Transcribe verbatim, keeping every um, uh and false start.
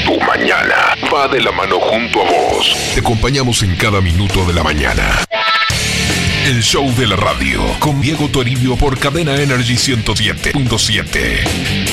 Tu mañana va de la mano junto a vos. Te acompañamos en cada minuto de la mañana. El show de la radio con Diego Toribio por Cadena Energy ciento siete punto siete.